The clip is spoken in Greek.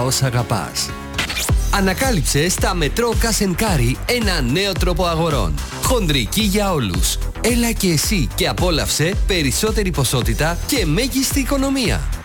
όσα αγαπάς. Ανακάλυψε στα Μετρό Cash & Carry ένα νέο τρόπο αγορών. Χοντρική για όλους. Έλα και εσύ και απόλαυσε περισσότερη ποσότητα και μέγιστη οικονομία.